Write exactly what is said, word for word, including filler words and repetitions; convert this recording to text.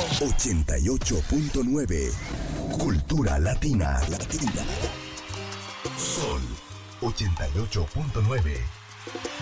ochenta y ocho punto nueve. Cultura Latina. Latina. Sol ochenta y ocho punto nueve.